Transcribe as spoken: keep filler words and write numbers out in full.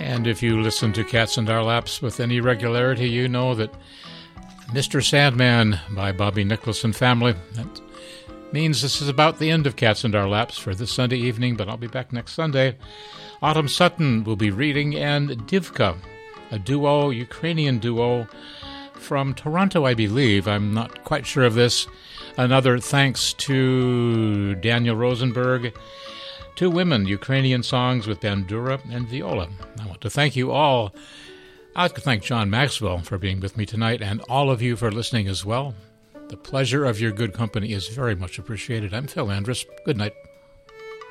And if you listen to Cats and Our Laps with any regularity, you know that Mister Sandman by Bobby Nicholas and Family, that means this is about the end of Cats and Our Laps for this Sunday evening, but I'll be back next Sunday. Autumn Sutton will be reading, and Divka, a duo, Ukrainian duo from Toronto, I believe. I'm not quite sure of this. Another thanks to Daniel Rosenberg. Two women, Ukrainian songs with bandura and viola. I want to thank you all. I'd like to thank John Maxwell for being with me tonight, and all of you for listening as well. The pleasure of your good company is very much appreciated. I'm Phil Andrus. Good night.